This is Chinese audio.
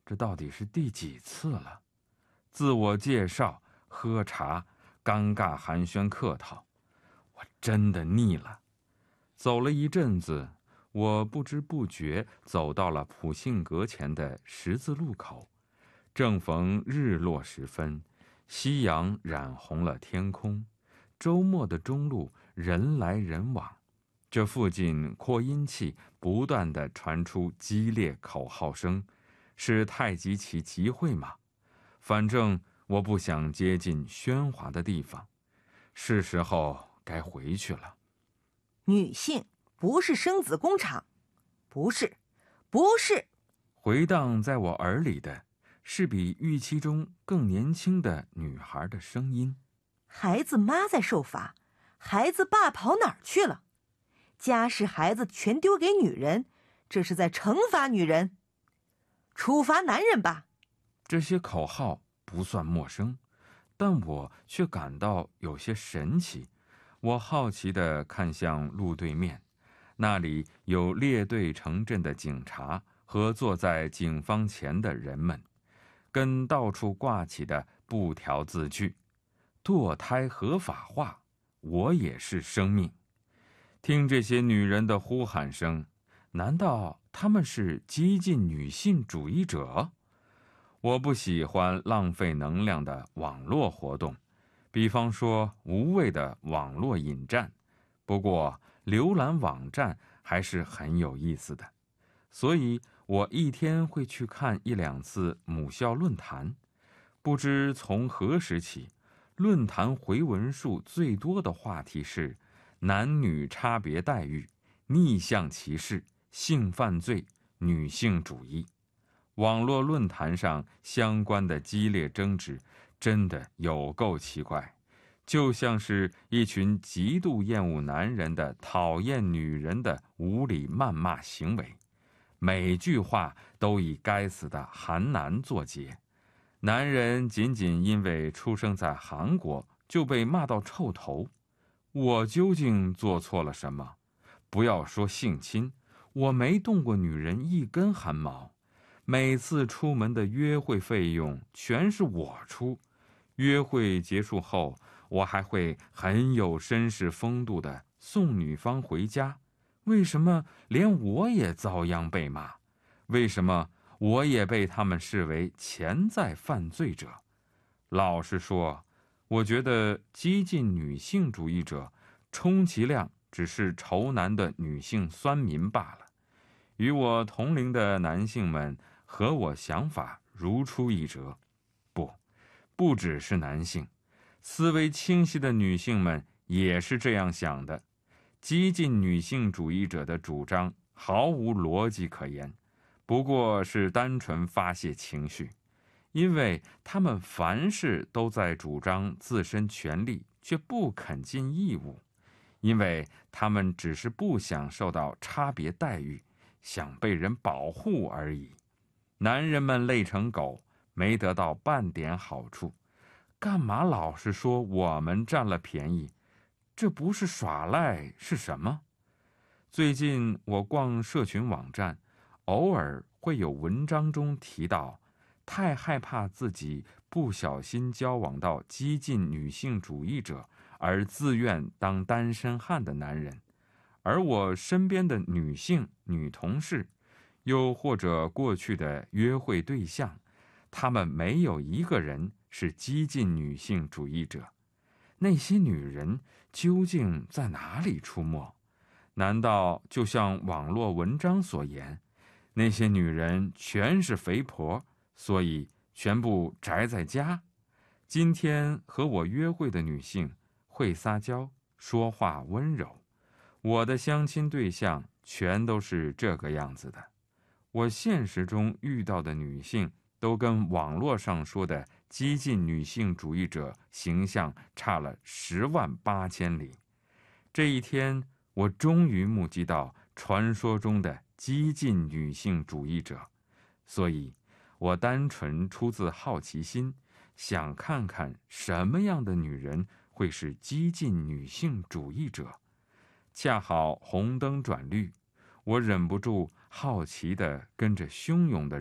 这到底是第几次了？自我介绍、喝茶、尴尬寒暄客套，我真的腻了。走了一阵子，我不知不觉走到了普信阁前的十字路口，正逢日落时分，夕阳染红了天空。周末的中路人来人往，这附近扩音器不断地传出激烈口号声，是太极旗集会吗？反正我不想接近喧哗的地方，是时候该回去了。 女性不是生子工厂，不是。 回荡在我耳里的是比预期中更年轻的女孩的声音。 孩子妈在受罚，孩子爸跑哪儿去了？家事孩子全丢给女人，这是在惩罚女人。处罚男人吧。 这些口号不算陌生，但我却感到有些神奇。我好奇地看向路对面，那里有列队成阵的警察和坐在警方前的人们，跟到处挂起的布条字句：堕胎合法化，我也是生命。听这些女人的呼喊声，难道她们是激进女性主义者？我不喜欢浪费能量的网络活动，比方说无谓的网络引战。不过浏览网站还是很有意思的，所以我一天会去看一两次母校论坛。不知从何时起，论坛回文数最多的话题是男女差别待遇、逆向歧视、性犯罪、女性主义。网络论坛上相关的激烈争执真的有够奇怪，就像是一群极度厌恶男人的讨厌女人的无理谩骂行为，每句话都以该死的韩男作结。男人仅仅因为出生在韩国就被骂到臭头，我究竟做错了什么？不要说性侵，我没动过女人一根汗毛。每次出门的约会费用全是我出，约会结束后，我还会很有绅士风度地送女方回家。为什么连我也遭殃被骂？为什么我也被他们视为潜在犯罪者？老实说，我觉得激进女性主义者充其量只是仇男的女性酸民罢了。与我同龄的男性们和我想法如出一辙。不只是男性，思维清晰的女性们也是这样想的。激进女性主义者的主张毫无逻辑可言，不过是单纯发泄情绪，因为他们凡事都在主张自身权利，却不肯尽义务，因为他们只是不想受到差别待遇，想被人保护而已。男人们累成狗，没得到半点好处，干嘛老是说我们占了便宜？这不是耍赖是什么？最近我逛社群网站，偶尔会有文章中提到，太害怕自己不小心交往到激进女性主义者而自愿当单身汉的男人，而我身边的女同事，又或者过去的约会对象，他们没有一个人是激进女性主义者。那些女人究竟在哪里出没？难道就像网络文章所言，那些女人全是肥婆，所以全部宅在家？今天和我约会的女性会撒娇，说话温柔，我的相亲对象全都是这个样子的。我现实中遇到的女性都跟网络上说的激进女性主义者形象差了108000里。这一天，我终于目击到传说中的激进女性主义者，所以我单纯出自好奇心，想看看什么样的女人会是激进女性主义者。恰好红灯转绿，我忍不住好奇地跟着汹涌的